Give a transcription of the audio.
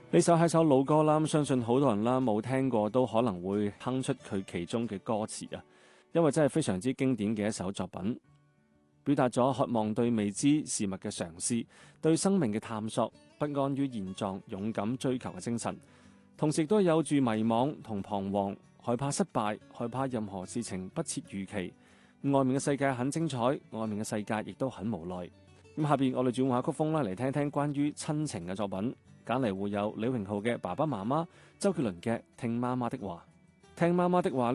呢首係首老歌啦，相信好多人啦冇聽過都可能會哼出佢其中嘅歌詞啊，因為真係非常之經典嘅一首作品，表達咗渴望對未知事物嘅嘗試，對生命嘅探索，不安於現狀，勇敢追求嘅精神，同時亦都有住迷惘同彷徨，害怕失敗，害怕任何事情不切預期。外面嘅世界很精彩，外面嘅世界亦都很無奈。咁下邊我哋轉換下曲風啦，嚟聽聽關於親情嘅作品。揀嚟會有李榮浩嘅《爸爸媽媽》，周杰倫嘅《聽媽媽的話》。聽媽媽的話